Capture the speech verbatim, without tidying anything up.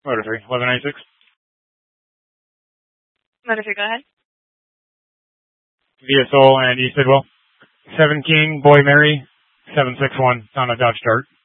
Motor three, eleven ninety-six. Motor three, go ahead. Via Soul and East Sidwell. seven King, Boy Mary, seven six one on a Dodge Dart.